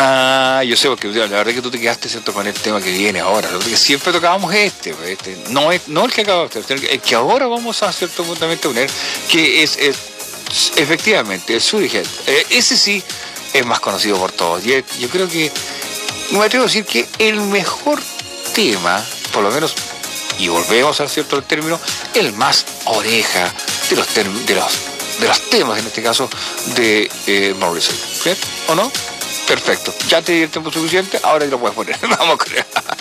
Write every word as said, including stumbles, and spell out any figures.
Ah, yo sé, porque la verdad es que tú te quedaste, ¿cierto?, con el tema que viene ahora, ¿no? Porque siempre tocábamos este, este no, es, no el que acabamos de hacer, el que ahora vamos a cierto puntualmente poner, que es, es efectivamente el Suriget. Eh, ese sí es más conocido por todos. Y es, yo creo que, me atrevo a decir que el mejor tema, por lo menos, y volvemos a cierto el término, el más oreja de los, de los, de los temas, en este caso, de eh, Morrissey. ¿Sí? ¿O no? Perfecto. Ya te di el tiempo suficiente, ahora ya lo puedes poner. Vamos con él.